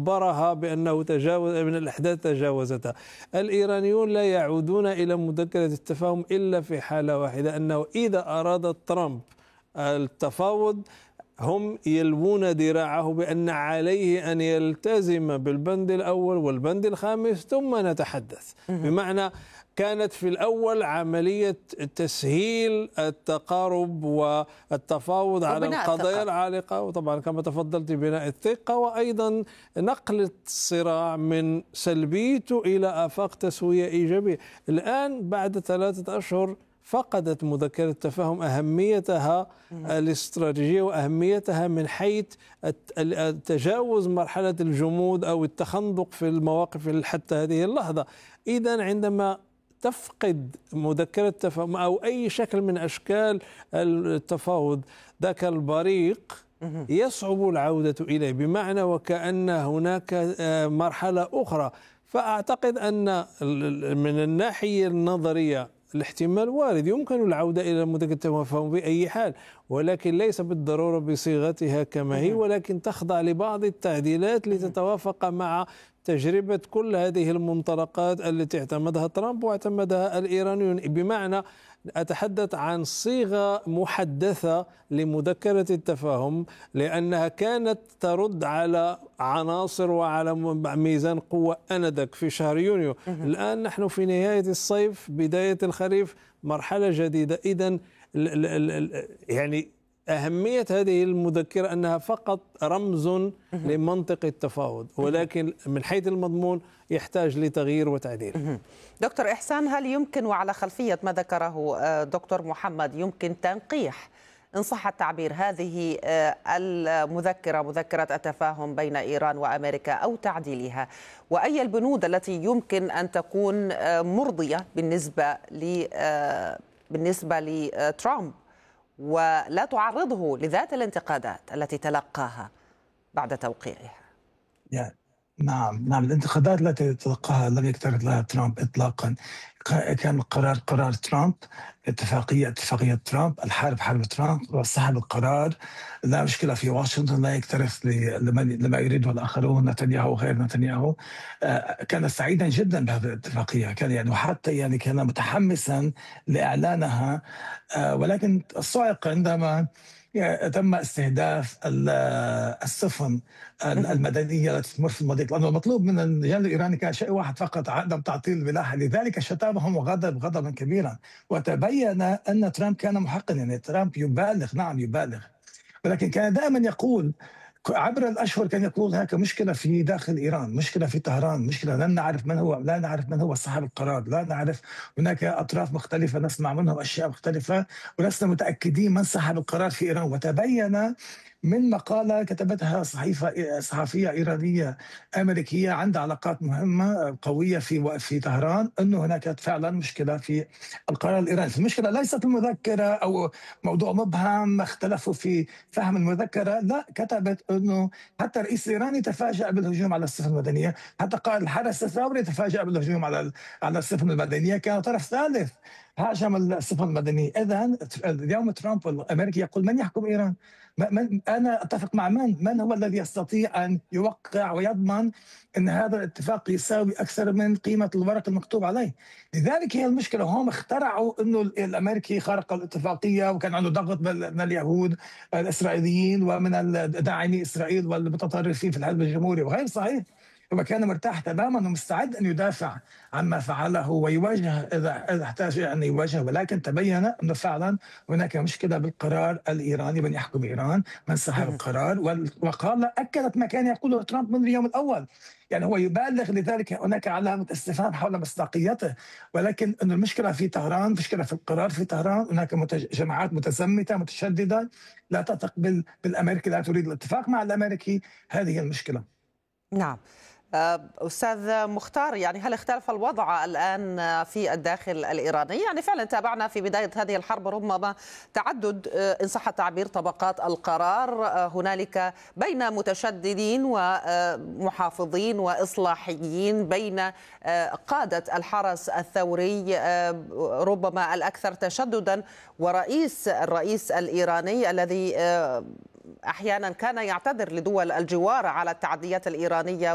وأخبرها بأنه تجاوز من الأحداث تجاوزتها. الإيرانيون لا يعودون إلى مذكرة التفاهم إلا في حالة واحدة، أنه إذا أراد ترامب التفاوض هم يلوون ذراعه بأن عليه أن يلتزم بالبند الأول والبند الخامس ثم نتحدث. بمعنى كانت في الأول عملية تسهيل التقارب والتفاوض على القضايا العالقة، وطبعا كما تفضلت بناء الثقة، وأيضا نقل الصراع من سلبيته إلى آفاق تسوية إيجابية. الآن بعد 3 أشهر فقدت مذكرة التفاهم أهميتها الاستراتيجية وأهميتها من حيث تجاوز مرحلة الجمود أو التخندق في المواقف حتى هذه اللحظة. إذن عندما تفقد مذكرة التفاهم أو أي شكل من أشكال التفاوض ذاك البريق، يصعب العودة إليه، بمعنى وكأن هناك مرحلة أخرى. فأعتقد أن من الناحية النظرية الاحتمال وارد، يمكن العودة إلى مذكرة التفاهم بأي حال، ولكن ليس بالضرورة بصيغتها كما هي، ولكن تخضع لبعض التعديلات لتتوافق مع تجربة كل هذه المنطلقات التي اعتمدها ترامب واعتمدها الإيرانيون. بمعنى أتحدث عن صيغة محدثة لمذكرة التفاهم، لأنها كانت ترد على عناصر وعلى ميزان قوة آنذاك في شهر يونيو. الآن نحن في نهاية الصيف بداية الخريف، مرحلة جديدة. إذن يعني أهمية هذه المذكرة أنها فقط رمز لمنطق التفاوض، ولكن من حيث المضمون يحتاج لتغيير وتعديل. دكتور إحسان، هل يمكن وعلى خلفية ما ذكره دكتور محمد يمكن تنقيح إن صح التعبير هذه المذكرة، مذكرة التفاهم بين إيران وأمريكا، أو تعديلها؟ وأي البنود التي يمكن أن تكون مرضية بالنسبة لترامب ولا تعرضه لذات الانتقادات التي تلقاها بعد توقيعها؟ نعم، الانتقادات التي تلقاها لم يكترث لها ترامب إطلاقا. كان قرار ترامب، اتفاقية ترامب، الحرب حرب ترامب، وصاحب القرار لا مشكلة في واشنطن، لا يكترث لما يريده الآخرون، نتنياهو وغير نتنياهو. كان سعيدا جدا بهذه الاتفاقية، كان وحتى كان متحمسا لإعلانها، ولكن الصعق عندما تم استهداف السفن المدنية التي تمر في المضيق، لأنه المطلوب من الجانب الإيراني كان شيء واحد فقط، عدم تعطيل الملاحة. لذلك شتمهم وغضب غضبا كبيرا، وتبين أن ترامب كان محقا. ترامب يبالغ، نعم يبالغ، ولكن كان دائما يقول عبر الأشهر، كان يقول هناك مشكلة في داخل إيران، مشكلة في طهران، مشكلة لا نعرف من هو صاحب القرار، لا نعرف، هناك أطراف مختلفة نسمع منهم أشياء مختلفة ولسنا متأكدين من صاحب القرار في إيران. وتبين من مقالة كتبتها صحفية إيرانية أمريكية عندها علاقات مهمة قوية في طهران، أنه هناك فعلا مشكلة في القرار الإيراني. المشكلة ليست المذكرة أو موضوع مبهم اختلفوا في فهم المذكرة، لا، كتبت أنه حتى الرئيس الإيراني تفاجأ بالهجوم على السفن المدنية، حتى قائد الحرس الثوري تفاجأ بالهجوم على السفن المدنية، كان طرف ثالث هاجم السفن المدنية. إذن اليوم ترامب الأمريكي يقول من يحكم إيران؟ أنا أتفق مع من هو الذي يستطيع أن يوقع ويضمن أن هذا الاتفاق يساوي أكثر من قيمة الورق المكتوب عليه؟ لذلك هي المشكلة. هم اخترعوا أنه الأمريكي خارق الاتفاقية، وكان عنده ضغط من اليهود الإسرائيليين ومن داعمي إسرائيل والمتطرفين في الحزب الجمهوري، وغير صحيح. هو كان مرتاح تماما ومستعد أن يدافع عما فعله ويواجه إذا احتاج أن يواجه، ولكن تبين أنه فعلا هناك مشكلة بالقرار الإيراني، من يحكم إيران، من صاحب القرار. وقال أكدت ما كان يقوله ترامب من اليوم الأول، هو يبالغ. لذلك هناك علامة استفهام حول مصداقيته، ولكن أن المشكلة في طهران، مشكلة في القرار في طهران. هناك جماعات متزمتة متشددة لا تثق بالأمريكي، لا تريد الاتفاق مع الأمريكي. هذه المشكلة. نعم. أستاذ مختار، هل اختلف الوضع الآن في الداخل الإيراني؟ فعلا تابعنا في بداية هذه الحرب ربما تعدد، إن صح التعبير، طبقات القرار. هنالك بين متشددين ومحافظين وإصلاحيين، بين قادة الحرس الثوري ربما الأكثر تشددا، الرئيس الإيراني الذي أحيانا كان يعتذر لدول الجوار على التعديات الإيرانية